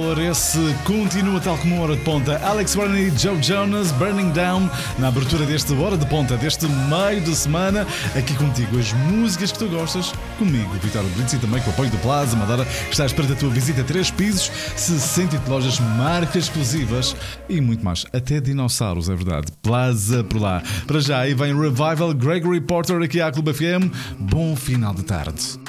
Amor, esse continua tal como Hora de Ponta. Alex Warren e Joe Jonas, Burning Down, na abertura deste Hora de Ponta, deste meio de semana, aqui contigo, as músicas que tu gostas, comigo, Vitório Blitz, e também com o apoio do Plaza Madeira, que está à espera da tua visita a 3 pisos, 68 lojas, marcas exclusivas e muito mais, até dinossauros, é verdade. Plaza por lá. Para já, aí vem Revival, Gregory Porter aqui à Clube FM. Bom final de tarde.